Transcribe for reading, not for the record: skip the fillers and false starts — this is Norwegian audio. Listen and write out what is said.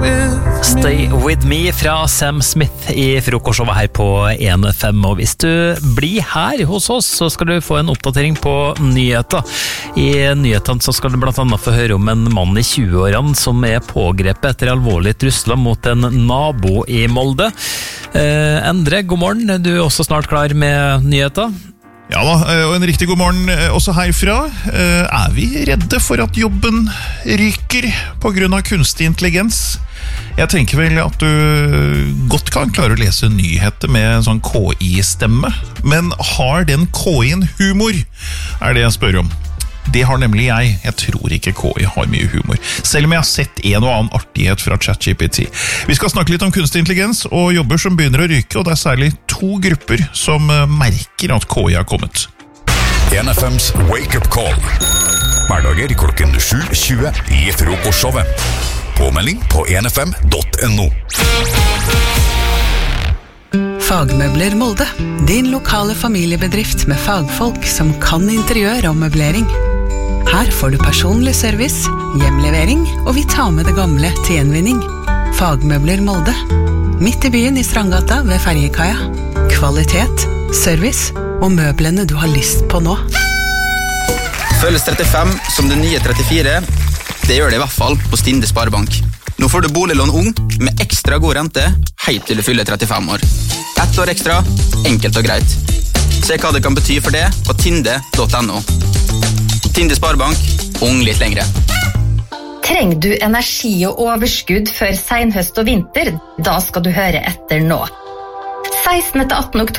Stay With Me fra Sam Smith i frokostshowet her på 1FM, og hvis du blir her hos oss, så skal du få en oppdatering på nyheter. I nyhetene så skal du blant annet få høre om en mann i 20-årene som er pågrepet etter alvorlig trusler mot en nabo i Molde. Endre, god morgen, du er også snart klar med nyheter. Ja da, og en riktig god morgen også herfra. Er vi redde for at jobben ryker på grunn av kunstig intelligens? Jeg tenker vel at du godt kan klare å lese nyheter med en sånn KI-stemme, men har den KI-en humor? Er det jeg spør om. Det har nemlig jeg. Jeg tror ikke KI har mye humor, selv om jeg har sett en og annen artighet fra ChatGPT. Vi skal snakke litt om kunstig intelligens og jobber som begynner å ryke, og det er særlig 2 grupper som merker at KI har kommet. 1FMs Wake Up Call. Hverdager klokken 7:20 i frokostshowet. Påmelding på 1fm.no. Fagmøbler Molde. Din lokale familiebedrift med fagfolk som kan interiør og møblering. Her får du personlig service, hjemlevering, og vi tar med det gamle til gjenvinning. Fagmøbler Molde. Midt i byen i Strandgata ved Ferjekaia. Kvalitet, service og møblene du har lyst på nå. Føles 35 som det nye 34. Det gjør det i hvert fall på Stinde Sparebank. Nå får du boliglån ung med ekstra god rente helt til du fyller 35 år. 1 år ekstra, enkelt og greit. Se hva det kan bety for det på tinde.no. Tinde Sparebank, ung litt lengre. Trenger du energi og overskudd før senhøst og vinter? Da skal du høre etter nå. 16. til 18. oktober